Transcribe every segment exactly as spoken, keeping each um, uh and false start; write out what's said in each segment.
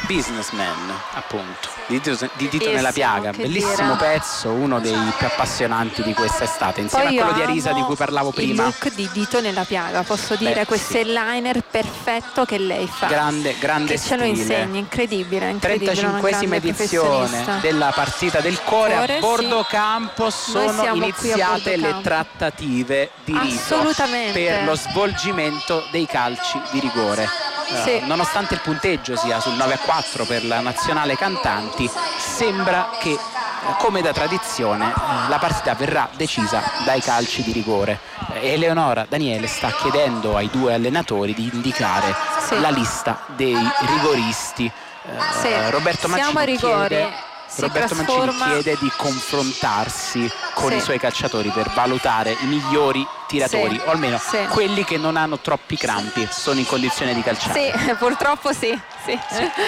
Businessman, appunto, di Tito, di Tito Bellissimo, Nella Piaga, che bellissimo dire. pezzo, uno dei più appassionanti di quest'estate, insieme Poi a quello di amo Arisa di cui parlavo prima. il look di Tito Nella Piaga, posso dire, Beh, questo sì. eyeliner perfetto che lei fa, Grande, grande che ce lo stile. insegna, incredibile, incredibile, trentacinquesima una grande edizione professionista. della partita del cuore, Cuore, a Bordo sì. Campo sono siamo qui a iniziate Bordo le Campo. trattative di rito Assolutamente. per lo svolgimento dei calci di rigore. Sì. Eh, nonostante il punteggio sia sul nove a quattro per la nazionale cantanti, sembra che eh, come da tradizione eh, la partita verrà decisa dai calci di rigore. Eh, Eleonora Daniele sta chiedendo ai due allenatori di indicare Sì. la lista dei rigoristi. Eh, Sì. Roberto Siamo Mancini ai rigori. chiede Si Roberto trasforma... Mancini chiede di confrontarsi con Sì. i suoi calciatori per valutare i migliori tiratori, Sì. o almeno Sì. quelli che non hanno troppi crampi, sono in condizione di calciare. Sì, purtroppo sì, sì.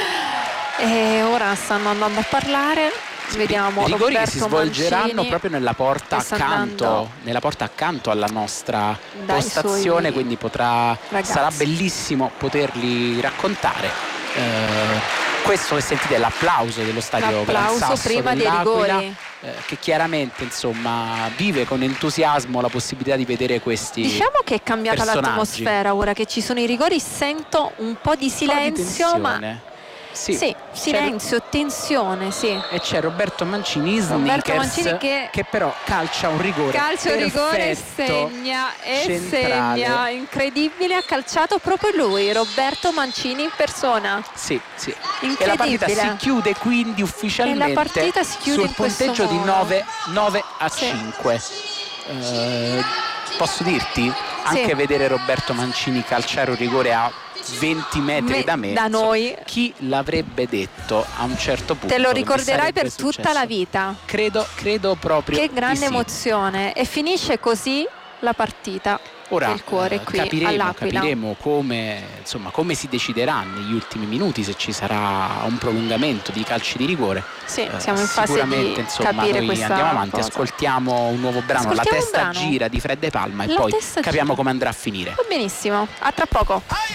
E ora stanno andando a parlare, vediamo. I rigori Roberto che si svolgeranno Mancini proprio nella porta che sta accanto, andando nella porta accanto alla nostra dai postazione, suoi quindi potrà ragazzi. sarà bellissimo poterli raccontare. Eh, questo che sentite è l'applauso dello stadio Gran L'applauso Sasso prima dei dell'Aquila, rigori. eh, che chiaramente insomma vive con entusiasmo la possibilità di vedere questi Diciamo che è cambiata personaggi. l'atmosfera ora che ci sono i rigori, sento un po' di silenzio, Un po' di ma tensione. Sì, sì, silenzio, tensione, sì. E c'è Roberto Mancini Roberto Snickers Mancini che però calcia un rigore calcia un rigore, perfetto, segna e centrale. segna, incredibile, ha calciato proprio lui, Roberto Mancini in persona. Sì, sì. Incredibile. E la partita si chiude quindi ufficialmente E la partita si chiude sul in questo punteggio di modo. nove, nove a Sì. cinque. Eh, posso dirti? Anche Sì. vedere Roberto Mancini calciare un rigore a venti metri Me- da me, da insomma, noi. chi l'avrebbe detto a un certo punto Te lo che mi ricorderai sarebbe per tutta successo? la vita. Credo, credo proprio Che di grande sì. emozione. E finisce così la partita Ora del cuore eh, qui capiremo, all'Aquila. capiremo come, insomma, come si deciderà negli ultimi minuti, se ci sarà un prolungamento di calci di rigore. Sì, Eh, siamo in fase sicuramente di insomma capire noi questa andiamo avanti, cosa. ascoltiamo un nuovo brano, La Ascoltiamo un testa brano. gira di Fred De Palma, e La poi testa capiamo gira. come andrà a finire. Va benissimo, a tra poco.